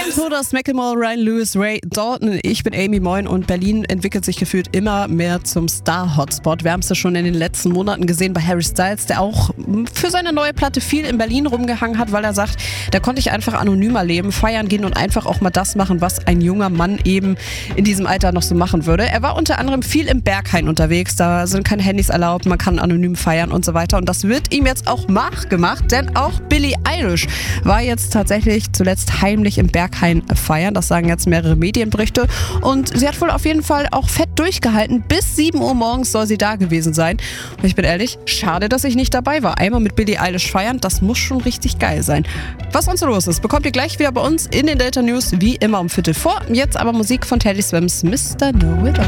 Todas, Macklemore, Ryan Lewis, Ray Dalton. Ich bin Amy, moin, und Berlin entwickelt sich gefühlt immer mehr zum Star-Hotspot. Wir haben es ja schon in den letzten Monaten gesehen bei Harry Styles, der auch für seine neue Platte viel in Berlin rumgehangen hat, weil er sagt, da konnte ich einfach anonymer leben, feiern gehen und einfach auch mal das machen, was ein junger Mann eben in diesem Alter noch so machen würde. Er war unter anderem viel im Berghain unterwegs, da sind keine Handys erlaubt, man kann anonym feiern und so weiter, und das wird ihm jetzt auch nachgemacht, denn auch Billie Eilish war jetzt tatsächlich zuletzt heimlich im Berghain feiern. Das sagen jetzt mehrere Medienberichte. Und sie hat wohl auf jeden Fall auch fett durchgehalten. Bis 7 Uhr morgens soll sie da gewesen sein. Und ich bin ehrlich, schade, dass ich nicht dabei war. Einmal mit Billie Eilish feiern, das muss schon richtig geil sein. Was sonst so los ist, bekommt ihr gleich wieder bei uns in den Delta News, wie immer um 15:15. Jetzt aber Musik von Teddy Swims, Mr. Know It All.